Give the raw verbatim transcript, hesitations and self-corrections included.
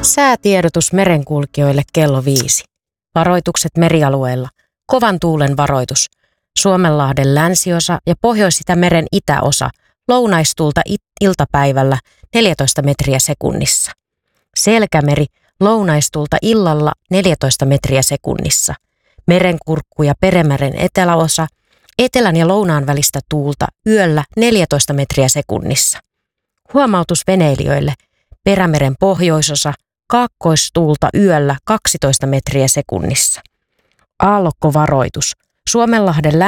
Säätiedotus merenkulkijoille kello viisi. Varoitukset merialueilla. Kovan tuulen varoitus. Suomenlahden länsiosa ja Pohjois-Itämeren itäosa. Lounaistuulta it- iltapäivällä neljätoista metriä sekunnissa. Selkämeri. Lounaistuulta illalla neljätoista metriä sekunnissa. Merenkurkku ja Perämeren eteläosa. Etelän ja lounaan välistä tuulta yöllä neljätoista metriä sekunnissa. Huomautus veneilijöille. Perämeren pohjoisosa. Kaakkoistuulta yöllä kaksitoista metriä sekunnissa. Aallokkovaroitus. Suomenlahden